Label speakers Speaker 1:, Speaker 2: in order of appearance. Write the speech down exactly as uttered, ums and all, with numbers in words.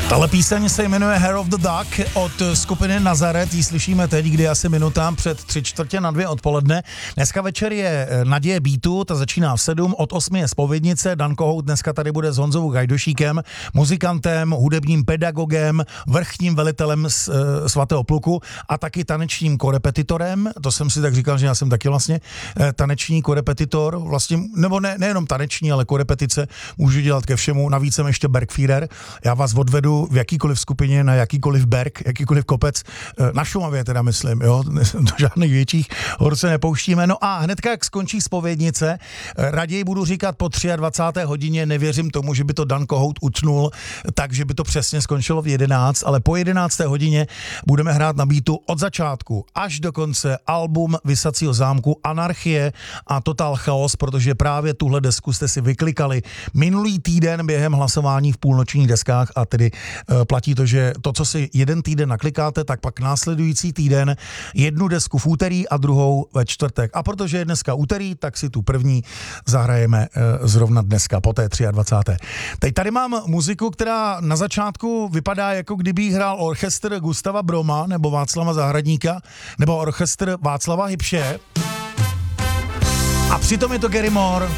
Speaker 1: Tahle píseň se jmenuje Hair of the Duck od skupiny Nazaret, ji slyšíme teď, kdy asi minutám před tři čtvrtě na dvě odpoledne. Dneska večer je Naděje Beatu, ta začíná v sedm, od osmi je Zpovědnice, Dan Kohout dneska tady bude s Honzou Gajdošíkem, muzikantem, hudebním pedagogem, vrchním velitelem z, e, svatého pluku a taky tanečním korepetitorem, to jsem si tak říkal, že já jsem taky vlastně e, taneční korepetitor, vlastně, nebo ne, nejenom taneční, ale korepetice můžu dělat ke všemu, navíc jsem ještě Bergführer, já vás odvedu v jakýkoliv skupině, na jakýkoliv berg, jakýkoliv kopec, na Šumavě teda myslím, jo, do žádných větších hor se nepouštíme. No a hnedka, jak skončí Zpovědnice, raději budu říkat po dvacáté třetí hodině, nevěřím tomu, že by to Dan Kohout utnul, takže by to přesně skončilo v jedenáct, ale po jedenácté hodině budeme hrát na beatu od začátku až do konce album Vysacího zámku Anarchie a Total Chaos, protože právě tuhle desku jste si vyklikali minulý týden během hlasování v půlnočních deskách a tedy platí to, že to, co si jeden týden naklikáte, tak pak následující týden jednu desku v úterý a druhou ve čtvrtek. A protože je dneska úterý, tak si tu první zahrajeme zrovna dneska, po té dvacáté třetí Teď tady mám muziku, která na začátku vypadá, jako kdyby hrál orchestr Gustava Broma nebo Václava Zahradníka, nebo orchestr Václava Hybše. A přitom je to Gary Moore.